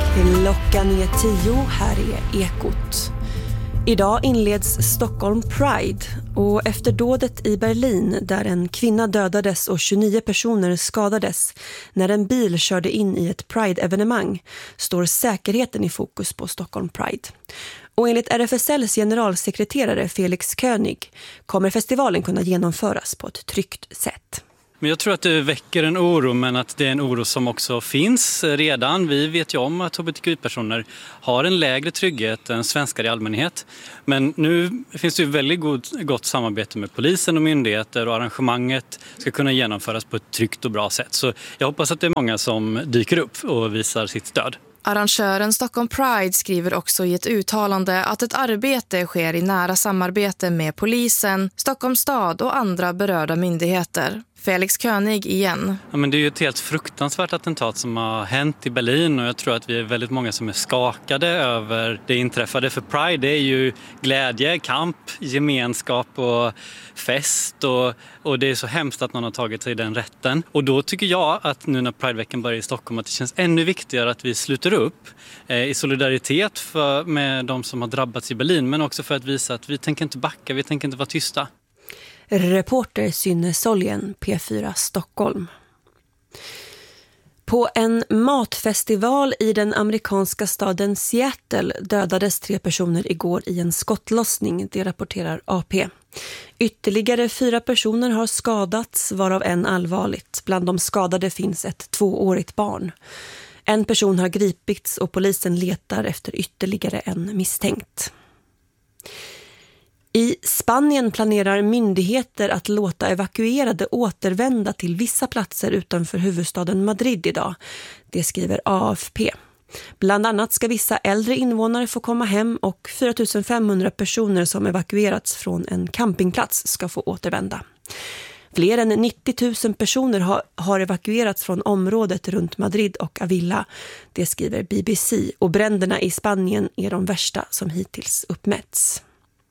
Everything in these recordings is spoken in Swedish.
Klockan är 10, här är Ekot. Idag inleds Stockholm Pride och efter dådet i Berlin där en kvinna dödades och 29 personer skadades när en bil körde in i ett Pride-evenemang står säkerheten i fokus på Stockholm Pride. Och enligt RFSLs generalsekreterare Felix König kommer festivalen kunna genomföras på ett tryggt sätt. Men jag tror att det väcker en oro, men att det är en oro som också finns redan. Vi vet ju om att hbtqi-personer har en lägre trygghet än svenskar i allmänhet. Men nu finns det ju väldigt gott samarbete med polisen och myndigheter och arrangemanget ska kunna genomföras på ett tryggt och bra sätt. Så jag hoppas att det är många som dyker upp och visar sitt stöd. Arrangören Stockholm Pride skriver också i ett uttalande att ett arbete sker i nära samarbete med polisen, Stockholms stad och andra berörda myndigheter. Felix König igen. Ja, men det är ju ett helt fruktansvärt attentat som har hänt i Berlin och jag tror att vi är väldigt många som är skakade över det inträffade. För Pride, det är ju glädje, kamp, gemenskap och fest och det är så hemskt att någon har tagit sig den rätten. Och då tycker jag att nu när Prideveckan börjar i Stockholm att det känns ännu viktigare att vi sluter upp i solidaritet med de som har drabbats i Berlin, men också för att visa att vi tänker inte backa, vi tänker inte vara tysta. Reporter Synne Soljen, P4 Stockholm. På en matfestival i den amerikanska staden Seattle dödades 3 personer igår i en skottlossning, det rapporterar AP. Ytterligare 4 personer har skadats, varav en allvarligt. Bland de skadade finns ett 2-årigt barn. En person har gripits och polisen letar efter ytterligare en misstänkt. I Spanien planerar myndigheter att låta evakuerade återvända till vissa platser utanför huvudstaden Madrid idag. Det skriver AFP. Bland annat ska vissa äldre invånare få komma hem och 4 500 personer som evakuerats från en campingplats ska få återvända. Fler än 90 000 personer har evakuerats från området runt Madrid och Avila. Det skriver BBC och bränderna i Spanien är de värsta som hittills uppmätts.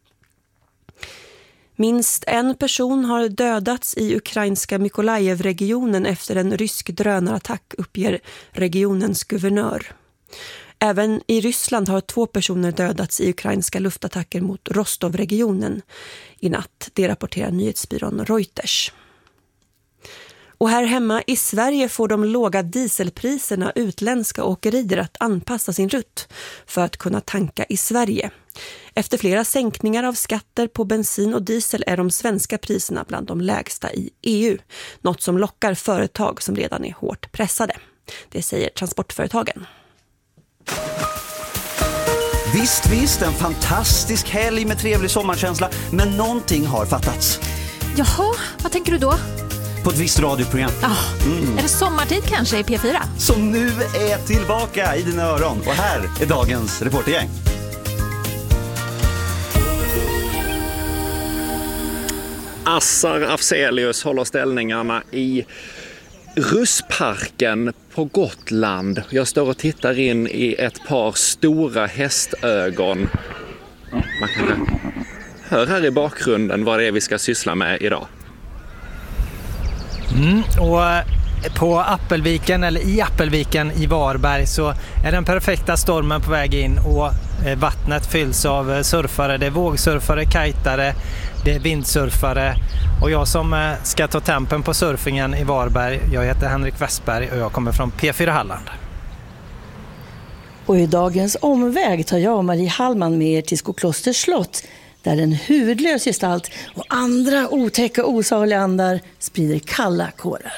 Minst en person har dödats i ukrainska Mykolaiv-regionen efter en rysk drönarattack, uppger regionens guvernör. Även i Ryssland har 2 personer dödats i ukrainska luftattacker mot Rostov-regionen i natt. Det rapporterar nyhetsbyrån Reuters. Och här hemma i Sverige får de låga dieselpriserna utländska åkerier att anpassa sin rutt för att kunna tanka i Sverige. Efter flera sänkningar av skatter på bensin och diesel är de svenska priserna bland de lägsta i EU. Något som lockar företag som redan är hårt pressade. Det säger transportföretagen. Visst, en fantastisk helg med trevlig sommarkänsla, men någonting har fattats. Jaha, vad tänker du då? På ett visst radioprogram. Är det sommartid kanske i P4? Som nu är tillbaka i dina öron. Och här är dagens reportergäng. Assar Afzelius håller ställningarna i Russparken på Gotland. Jag står och tittar in i ett par stora hästögon. Man kan höra här i bakgrunden vad det är vi ska syssla med idag. Och på Appelviken, eller i Appelviken i Varberg, så är den perfekta stormen på väg in och vattnet fylls av surfare. Det är vågsurfare, kajtare, det är vindsurfare och jag som ska ta tempen på surfingen i Varberg, jag heter Henrik Westberg och jag kommer från P4 Halland. Och i dagens omväg tar jag och Marie Hallman med er till Skoklosters slott där en huvudlös gestalt och andra otäcka och osaliga andar sprider kalla kårar.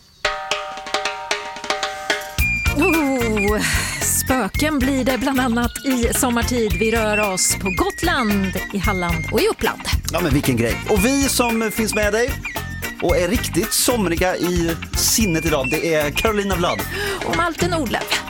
Spöken blir det bland annat i sommartid. Vi rör oss på Gotland, i Halland och i Uppland. Ja, men vilken grej. Och vi som finns med dig och är riktigt somriga i sinnet idag, det är Carolina Vlad och Malte Nordlöf.